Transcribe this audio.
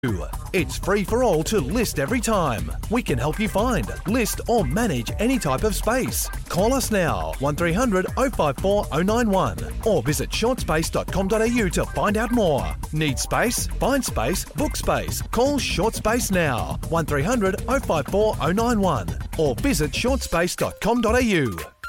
It's free for all to list every time. We can help you find, list or manage any type of space. Call us now, 1300 054 091 or visit shortspace.com.au to find out more. Need space? Find space, book space. Call Short Space now, 1300 054 091 or visit shortspace.com.au.